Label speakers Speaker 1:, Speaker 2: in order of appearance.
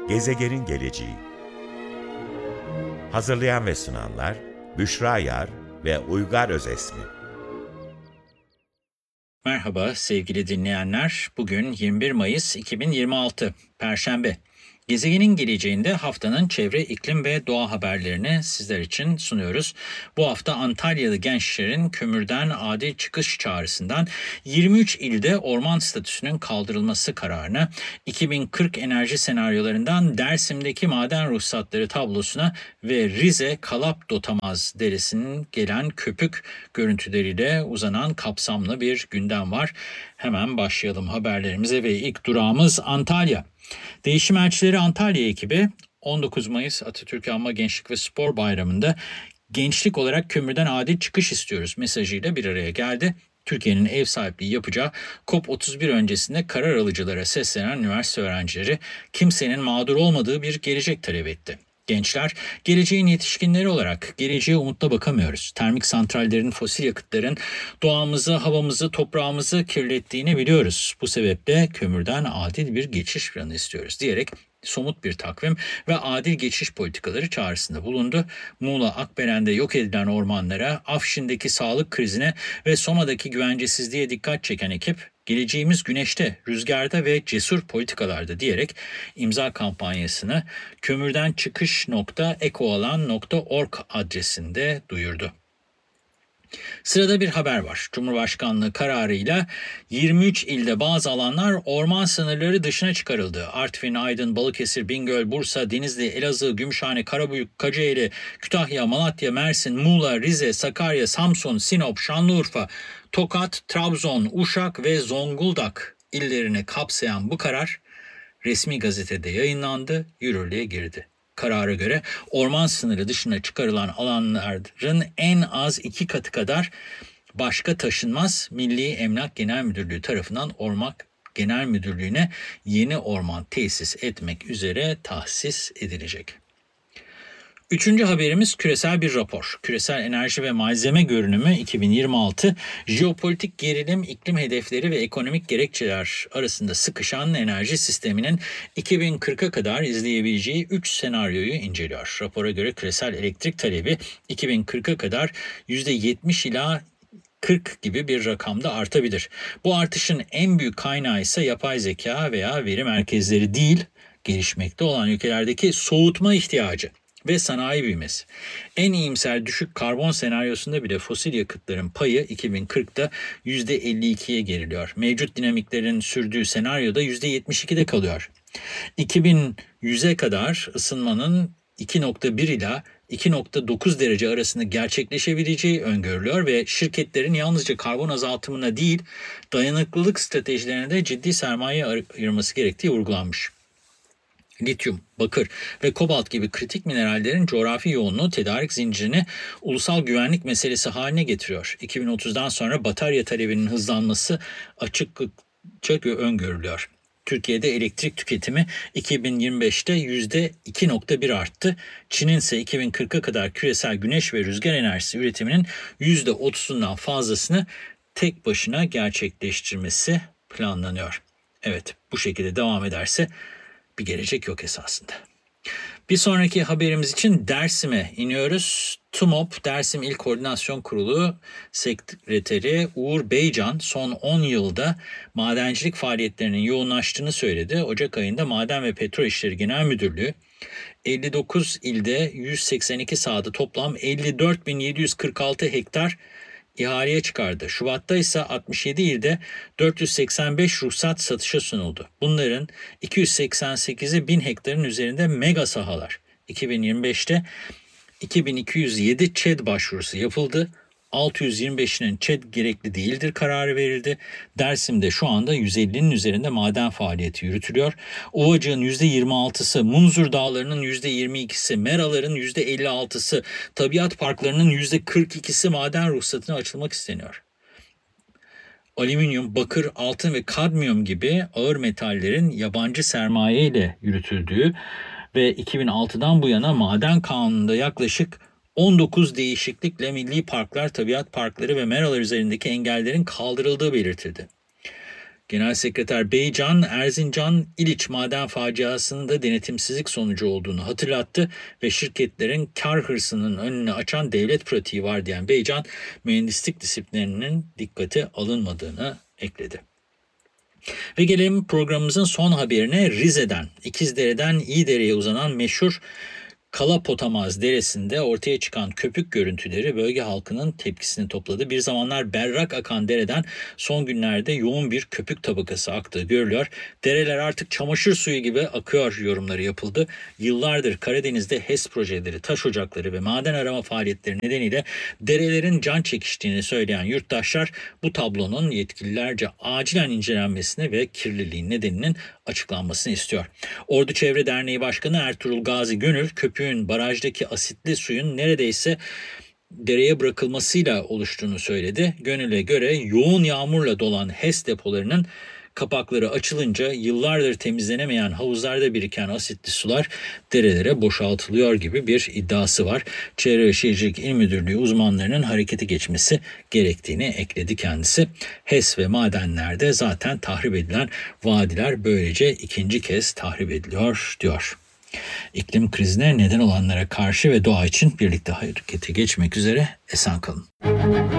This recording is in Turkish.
Speaker 1: Gezegenin geleceği. Hazırlayan ve sunanlar Büşra Yar ve Uygar Özesmi.
Speaker 2: Merhaba sevgili dinleyenler. Bugün 21 Mayıs 2026, Perşembe. Gezegenin geleceğinde haftanın çevre, iklim ve doğa haberlerini sizler için sunuyoruz. Bu hafta Antalyalı gençlerin kömürden adil çıkış çağrısından 23 ilde orman statüsünün kaldırılması kararına, 2040 enerji senaryolarından Dersim'deki maden ruhsatları tablosuna ve Rize Kalap-Dotamaz Deresi'nin gelen köpük görüntüleriyle uzanan kapsamlı bir gündem var. Hemen başlayalım haberlerimize ve ilk durağımız Antalya. Değişim Elçileri Antalya ekibi 19 Mayıs Atatürk Anma Gençlik ve Spor Bayramı'nda gençlik olarak kömürden adil çıkış istiyoruz mesajıyla bir araya geldi. Türkiye'nin ev sahipliği yapacağı COP31 öncesinde karar alıcılara seslenen üniversite öğrencileri kimsenin mağdur olmadığı bir gelecek talep etti. Gençler, geleceğin yetişkinleri olarak geleceğe umutla bakamıyoruz. Termik santrallerin, fosil yakıtların doğamızı, havamızı, toprağımızı kirlettiğini biliyoruz. Bu sebeple kömürden adil bir geçiş planı istiyoruz diyerek somut bir takvim ve adil geçiş politikaları çağrısında bulundu. Muğla Akbelen'de yok edilen ormanlara, Afşin'deki sağlık krizine ve Soma'daki güvencesizliğe dikkat çeken ekip, geleceğimiz güneşte, rüzgarda ve cesur politikalarda diyerek imza kampanyasını kömürdençıkış.ekoalan.org adresinde duyurdu. Sırada bir haber var. Cumhurbaşkanlığı kararıyla 23 ilde bazı alanlar orman sınırları dışına çıkarıldı. Artvin, Aydın, Balıkesir, Bingöl, Bursa, Denizli, Elazığ, Gümüşhane, Karabük, Kocaeli, Kütahya, Malatya, Mersin, Muğla, Rize, Sakarya, Samsun, Sinop, Şanlıurfa, Tokat, Trabzon, Uşak ve Zonguldak illerini kapsayan bu karar resmi gazetede yayınlandı, yürürlüğe girdi. Karara göre orman sınırı dışına çıkarılan alanların en az 2 katı kadar başka taşınmaz, Milli Emlak Genel Müdürlüğü tarafından Orman Genel Müdürlüğü'ne yeni orman tesis etmek üzere tahsis edilecek. Üçüncü haberimiz küresel bir rapor. Küresel Enerji ve Malzeme Görünümü 2026, jeopolitik gerilim, iklim hedefleri ve ekonomik gerekçeler arasında sıkışan enerji sisteminin 2040'a kadar izleyebileceği 3 senaryoyu inceliyor. Rapora göre küresel elektrik talebi 2040'a kadar %70 ila 40 gibi bir rakamda artabilir. Bu artışın en büyük kaynağı ise yapay zeka veya veri merkezleri değil, gelişmekte olan ülkelerdeki soğutma ihtiyacı ve sanayi büyümesi. En iyimser düşük karbon senaryosunda bile fosil yakıtların payı 2040'da %52'ye geriliyor. Mevcut dinamiklerin sürdüğü senaryoda %72'de kalıyor. 2100'e kadar ısınmanın 2,1 ila 2,9 derece arasında gerçekleşebileceği öngörülüyor ve şirketlerin yalnızca karbon azaltımına değil, dayanıklılık stratejilerine de ciddi sermaye ayırması gerektiği vurgulanmış. Lityum, bakır ve kobalt gibi kritik minerallerin coğrafi yoğunluğu tedarik zincirini ulusal güvenlik meselesi haline getiriyor. 2030'dan sonra batarya talebinin hızlanması açıkça öngörülüyor. Türkiye'de elektrik tüketimi 2025'te %2,1 arttı. Çin'in ise 2040'a kadar küresel güneş ve rüzgar enerjisi üretiminin %30'undan fazlasını tek başına gerçekleştirmesi planlanıyor. Evet, bu şekilde devam ederse bir gelecek yok esasında. Bir sonraki haberimiz için Dersim'e iniyoruz. TUMOP, Dersim İl Koordinasyon Kurulu Sekreteri Uğur Beycan son 10 yılda madencilik faaliyetlerinin yoğunlaştığını söyledi. Ocak ayında Maden ve Petrol İşleri Genel Müdürlüğü 59 ilde 182 sahada toplam 54.746 hektar ihaleye çıkardı. Şubat'ta ise 67 ilde 485 ruhsat satışa sunuldu. Bunların 288'i 1000 hektarın üzerinde mega sahalar. 2025'te 2207 ÇED başvurusu yapıldı. 625'inin ÇED gerekli değildir kararı verildi. Dersim'de şu anda 150'nin üzerinde maden faaliyeti yürütülüyor. Ovacık'ın %26'sı, Munzur Dağları'nın %22'si, Meralar'ın %56'sı, tabiat parklarının %42'si maden ruhsatına açılmak isteniyor. Alüminyum, bakır, altın ve kadmiyum gibi ağır metallerin yabancı sermaye ile yürütüldüğü ve 2006'dan bu yana maden kanununda yaklaşık 19 değişiklikle milli parklar, tabiat parkları ve meralar üzerindeki engellerin kaldırıldığı belirtildi. Genel Sekreter Beycan, Erzincan İliç maden faciasının da denetimsizlik sonucu olduğunu hatırlattı ve şirketlerin kar hırsının önünü açan devlet pratiği var diyen Beycan, mühendislik disiplinlerinin dikkate alınmadığını ekledi. Ve gelelim programımızın son haberine. Rize'den, İkizdere'den İyidere'ye uzanan meşhur Kalapotamaz Deresi'nde ortaya çıkan köpük görüntüleri bölge halkının tepkisini topladı. Bir zamanlar berrak akan dereden son günlerde yoğun bir köpük tabakası aktığı görülüyor. Dereler artık çamaşır suyu gibi akıyor yorumları yapıldı. Yıllardır Karadeniz'de HES projeleri, taş ocakları ve maden arama faaliyetleri nedeniyle derelerin can çekiştiğini söyleyen yurttaşlar bu tablonun yetkililerce acilen incelenmesini ve kirliliğin nedeninin açıklanmasını istiyor. Ordu Çevre Derneği Başkanı Ertuğrul Gazi Gönül, köpüğün barajdaki asitli suyun neredeyse dereye bırakılmasıyla oluştuğunu söyledi. Gönül'e göre yoğun yağmurla dolan HES depolarının kapakları açılınca yıllardır temizlenemeyen havuzlarda biriken asitli sular derelere boşaltılıyor gibi bir iddiası var. Çevre ve Şehircilik İl Müdürlüğü uzmanlarının harekete geçmesi gerektiğini ekledi kendisi. HES ve madenlerde zaten tahrip edilen vadiler böylece ikinci kez tahrip ediliyor diyor. İklim krizine neden olanlara karşı ve doğa için birlikte harekete geçmek üzere esen kalın.